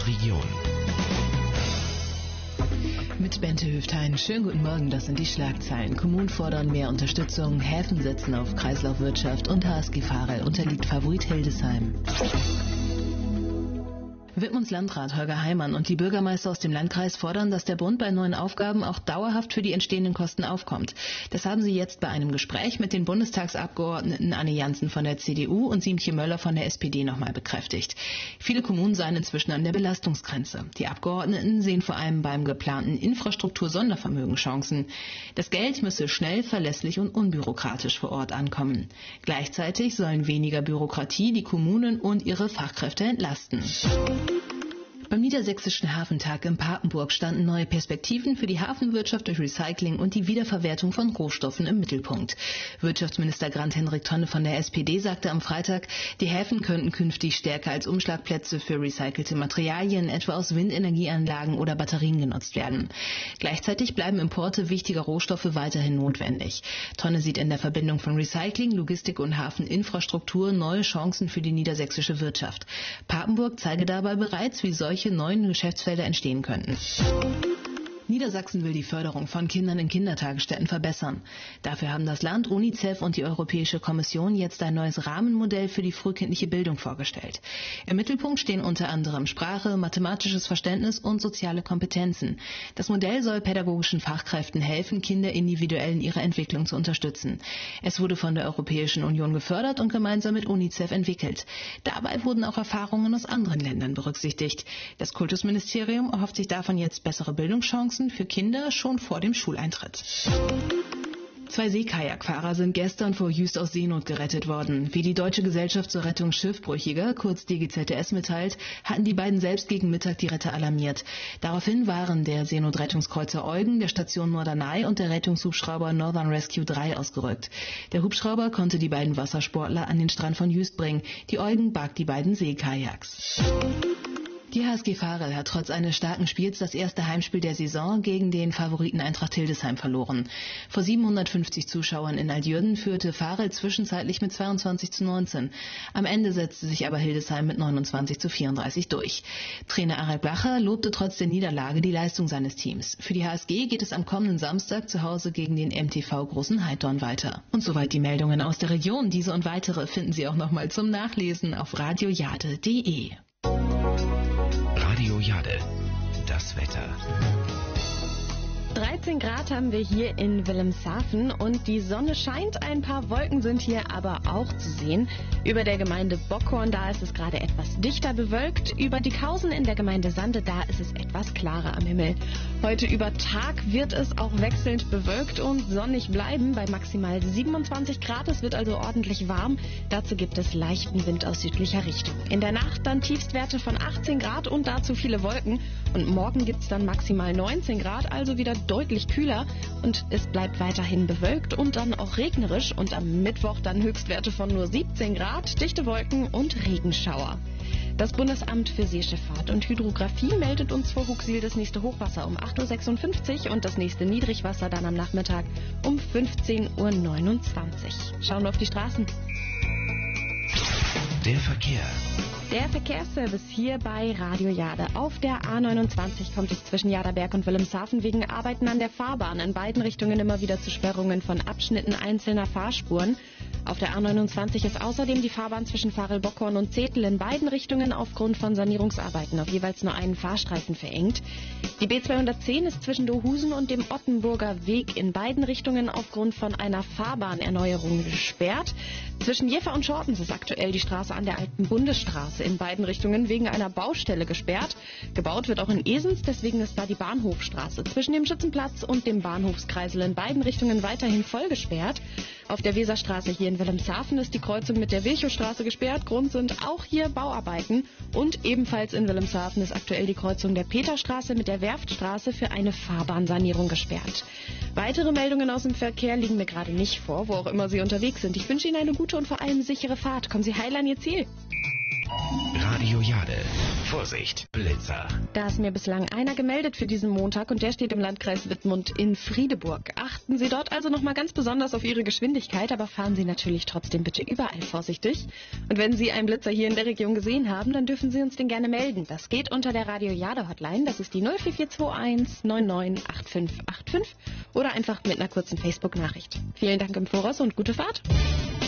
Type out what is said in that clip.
der Region. Mit Bente Höftein. Schönen guten Morgen, das sind die Schlagzeilen. Kommunen fordern mehr Unterstützung, Häfen setzen auf Kreislaufwirtschaft und HSG Farel unterliegt Favorit Hildesheim. Wittmunds Landrat Holger Heimann und die Bürgermeister aus dem Landkreis fordern, dass der Bund bei neuen Aufgaben auch dauerhaft für die entstehenden Kosten aufkommt. Das haben sie jetzt bei einem Gespräch mit den Bundestagsabgeordneten Anne Janssen von der CDU und Siemtje Möller von der SPD nochmal bekräftigt. Viele Kommunen seien inzwischen an der Belastungsgrenze. Die Abgeordneten sehen vor allem beim geplanten Infrastruktur-Sondervermögen Chancen. Das Geld müsse schnell, verlässlich und unbürokratisch vor Ort ankommen. Gleichzeitig sollen weniger Bürokratie die Kommunen und ihre Fachkräfte entlasten. Beim Niedersächsischen Hafentag in Papenburg standen neue Perspektiven für die Hafenwirtschaft durch Recycling und die Wiederverwertung von Rohstoffen im Mittelpunkt. Wirtschaftsminister Grant-Hendrik Tonne von der SPD sagte am Freitag, die Häfen könnten künftig stärker als Umschlagplätze für recycelte Materialien, etwa aus Windenergieanlagen oder Batterien, genutzt werden. Gleichzeitig bleiben Importe wichtiger Rohstoffe weiterhin notwendig. Tonne sieht in der Verbindung von Recycling, Logistik und Hafeninfrastruktur neue Chancen für die niedersächsische Wirtschaft. Papenburg zeige dabei bereits, wie solche neuen Geschäftsfelder entstehen könnten. Niedersachsen will die Förderung von Kindern in Kindertagesstätten verbessern. Dafür haben das Land, UNICEF und die Europäische Kommission jetzt ein neues Rahmenmodell für die frühkindliche Bildung vorgestellt. Im Mittelpunkt stehen unter anderem Sprache, mathematisches Verständnis und soziale Kompetenzen. Das Modell soll pädagogischen Fachkräften helfen, Kinder individuell in ihrer Entwicklung zu unterstützen. Es wurde von der Europäischen Union gefördert und gemeinsam mit UNICEF entwickelt. Dabei wurden auch Erfahrungen aus anderen Ländern berücksichtigt. Das Kultusministerium erhofft sich davon jetzt bessere Bildungschancen für Kinder schon vor dem Schuleintritt. 2 Seekajakfahrer sind gestern vor Jüst aus Seenot gerettet worden. Wie die Deutsche Gesellschaft zur Rettung Schiffbrüchiger, kurz DGZS, mitteilt, hatten die beiden selbst gegen Mittag die Retter alarmiert. Daraufhin waren der Seenotrettungskreuzer Eugen der Station Norderney und der Rettungshubschrauber Northern Rescue 3 ausgerückt. Der Hubschrauber konnte die beiden Wassersportler an den Strand von Jüst bringen. Die Eugen barg die beiden Seekajaks. Die HSG Farel hat trotz eines starken Spiels das erste Heimspiel der Saison gegen den Favoriten Eintracht Hildesheim verloren. Vor 750 Zuschauern in Altjürgen führte Farel zwischenzeitlich mit 22:19. Am Ende setzte sich aber Hildesheim mit 29:34 durch. Trainer Arek Blacher lobte trotz der Niederlage die Leistung seines Teams. Für die HSG geht es am kommenden Samstag zu Hause gegen den MTV Großen Heidorn weiter. Und soweit die Meldungen aus der Region. Diese und weitere finden Sie auch nochmal zum Nachlesen auf radiojade.de. Radio Jade, das Wetter. 13 Grad haben wir hier in Wilhelmshaven und die Sonne scheint, ein paar Wolken sind hier aber auch zu sehen. Über der Gemeinde Bockhorn, da ist es gerade etwas dichter bewölkt. Über Dickhausen in der Gemeinde Sande, da ist es etwas klarer am Himmel. Heute über Tag wird es auch wechselnd bewölkt und sonnig bleiben bei maximal 27 Grad. Es wird also ordentlich warm. Dazu gibt es leichten Wind aus südlicher Richtung. In der Nacht dann Tiefstwerte von 18 Grad und dazu viele Wolken. Und morgen gibt es dann maximal 19 Grad, also wieder deutlich kühler und es bleibt weiterhin bewölkt und dann auch regnerisch und am Mittwoch dann Höchstwerte von nur 17 Grad, dichte Wolken und Regenschauer. Das Bundesamt für Seeschifffahrt und Hydrographie meldet uns vor Huxil das nächste Hochwasser um 8:56 Uhr und das nächste Niedrigwasser dann am Nachmittag um 15:29 Uhr. Schauen wir auf die Straßen. Der Verkehr. Der Verkehrsservice hier bei Radio Jade. Auf der A29 kommt es zwischen Jaderberg und Wilhelmshaven wegen Arbeiten an der Fahrbahn in beiden Richtungen immer wieder zu Sperrungen von Abschnitten einzelner Fahrspuren. Auf der A29 ist außerdem die Fahrbahn zwischen Farel-Bockhorn und Zetel in beiden Richtungen aufgrund von Sanierungsarbeiten auf jeweils nur einen Fahrstreifen verengt. Die B210 ist zwischen Dohusen und dem Ottenburger Weg in beiden Richtungen aufgrund von einer Fahrbahnerneuerung gesperrt. Zwischen Jever und Schortens ist aktuell die Straße an der alten Bundesstraße in beiden Richtungen wegen einer Baustelle gesperrt. Gebaut wird auch in Esens, deswegen ist da die Bahnhofstraße zwischen dem Schützenplatz und dem Bahnhofskreisel in beiden Richtungen weiterhin voll gesperrt. Auf der Weserstraße hier in Wilhelmshaven ist die Kreuzung mit der Wilchowstraße gesperrt. Grund sind auch hier Bauarbeiten. Und ebenfalls in Wilhelmshaven ist aktuell die Kreuzung der Peterstraße mit der Werftstraße für eine Fahrbahnsanierung gesperrt. Weitere Meldungen aus dem Verkehr liegen mir gerade nicht vor, wo auch immer Sie unterwegs sind. Ich wünsche Ihnen eine gute und vor allem sichere Fahrt. Kommen Sie heil an Ihr Ziel. Radio Jade. Vorsicht, Blitzer. Da ist mir bislang einer gemeldet für diesen Montag und der steht im Landkreis Wittmund in Friedeburg. Achten Sie dort also nochmal ganz besonders auf Ihre Geschwindigkeit, aber fahren Sie natürlich trotzdem bitte überall vorsichtig. Und wenn Sie einen Blitzer hier in der Region gesehen haben, dann dürfen Sie uns den gerne melden. Das geht unter der Radio Jade Hotline, das ist die 04421 998585 oder einfach mit einer kurzen Facebook-Nachricht. Vielen Dank im Voraus und gute Fahrt.